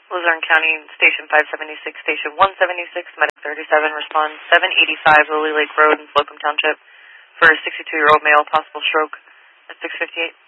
Luzerne County Station 576, Station 176, Medic 37, respond 785 Lily Lake Road in Slocum Township for a 62-year-old male, possible stroke at 6:58.